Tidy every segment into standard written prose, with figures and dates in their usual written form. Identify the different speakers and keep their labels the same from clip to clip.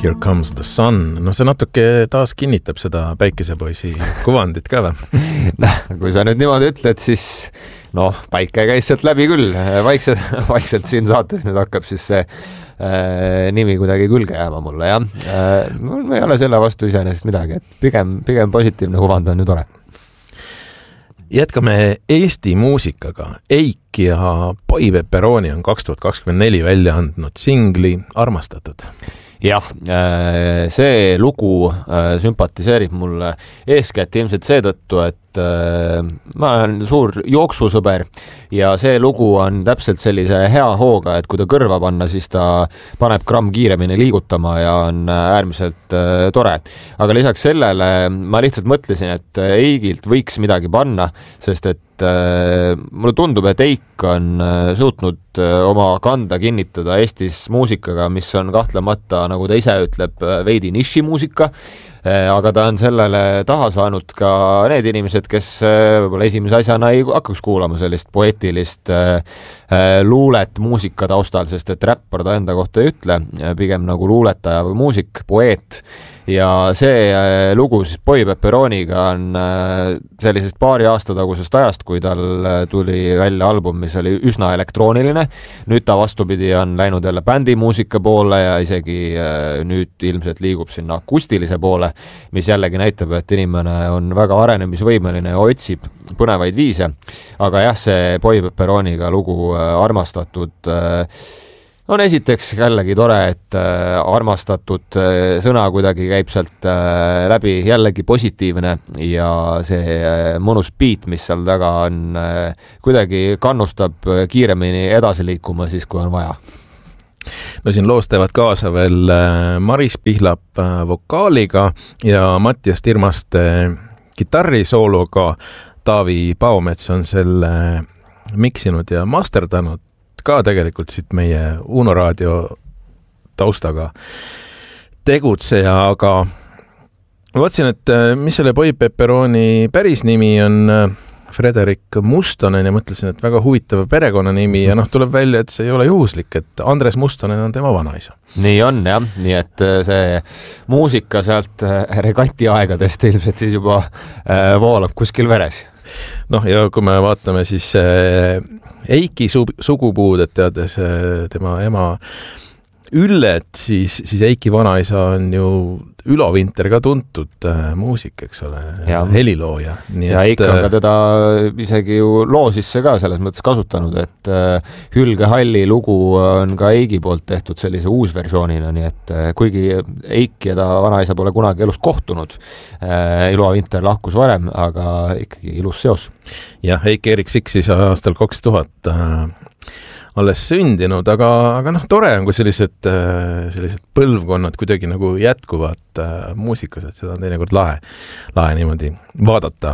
Speaker 1: Here Comes the Sun. No see natuke taas kinnitab seda päikesepoisi kuvandit ka või?
Speaker 2: Kui sa nüüd niimoodi ütled, siis päike käis sealt läbi küll. Vaikselt siin saates nüüd hakkab siis see nimi kuidagi külge jääma mulle, jah. Mul ei ole selle vastu iseenesest midagi, et pigem positiivne kuvand on ju tore.
Speaker 1: Jätkame Eesti muusikaga. Eik ja Boy Pepperoni on 2024 välja andnud singli Armastatud.
Speaker 2: Jah, see lugu sümpatiseerib mulle eeskätt ilmselt seetõttu, et ma olen suur jooksusõber ja see lugu on täpselt sellise hea hooga, et kui ta kõrva panna, siis ta paneb gramm kiiremini liigutama ja on äärmiselt tore. Aga lisaks sellele ma lihtsalt mõtlesin, et Eigilt võiks midagi panna, sest et mulle tundub, et Eik on suutnud oma kanda kinnitada Eestis muusikaga, mis on kahtlemata, nagu ta ise ütleb, veidi nišimuusika, aga ta on sellele taha saanud ka need inimesed, kes võib-olla esimese asjana ei hakkaks kuulama sellist poeetilist luulet muusika taustal, sest et räppar ta enda kohta ei ütle, pigem nagu luuletaja või muusik, poeet. Ja see lugu siis Boy Pepperoniga on sellisest paari aasta tagusest ajast, kui tal tuli välja album, mis oli üsna elektrooniline. Nüüd ta vastupidi on läinud jälle bändimuusika poole ja isegi nüüd ilmselt liigub sinna akustilise poole, mis jällegi näitab, et inimene on väga arenemisvõimeline ja otsib põnevaid viise. Aga jah, see Boy Pepperoniga lugu Armastatud on esiteks jällegi tore, et armastatud sõna kuidagi käib sealt läbi, jällegi positiivne ja see mõnus beat, mis seal taga on, kuidagi kannustab kiiremini edasi liikuma siis, kui on vaja.
Speaker 1: No siin loos teevad kaasa veel Maris Pihlap vokaaliga ja Mattias Tirmaste kitarrisoologa. Taavi Paomets on selle miksinud ja masterdanud ka tegelikult siit meie Uno Raadio taustaga tegutseja, aga vaatsin, et mis selle Boy Pepperoni päris nimi on Frederik Mustonen ja mõtlesin, et väga huvitav perekonnanimi ja tuleb välja, et see ei ole juhuslik, et Andres Mustonen on tema vanaisa.
Speaker 2: Nii on jah, nii et see muusika sealt regati aegadest ilmselt siis juba voolab kuskil veres.
Speaker 1: Ja kui me vaatame siis Eiki sugupuud, et teades tema ema Üllet, siis Eiki vanaisa on ju Ülo Vinter ka tuntud muusik, eks ole, helilooja.
Speaker 2: Ja Eik on ka teda isegi ju loo sisse ka selles mõttes kasutanud, et Hülge Halli lugu on ka Eigi poolt tehtud sellise uusversioonina, nii et kuigi Eik ja ta vanaisa pole kunagi elus kohtunud, Ülo Vinter lahkus varem, aga ikkagi ilus seos.
Speaker 1: Jah, Eik Erik Sik siis aastal 2000 alles sündinud, aga tore on, kui sellised põlvkonnad kuidagi nagu jätkuvad muusikas, et seda on teinekord lahe niimoodi vaadata,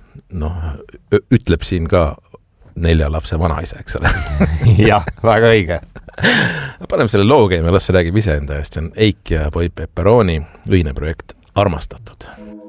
Speaker 1: ütleb siin ka 4 lapse vanaisa, eks ole.
Speaker 2: Jah, väga õige.
Speaker 1: Paneme selle loo käima, las see räägib ise enda eest, see on Eik ja Boy Pepperoni ühine projekt Armastatud.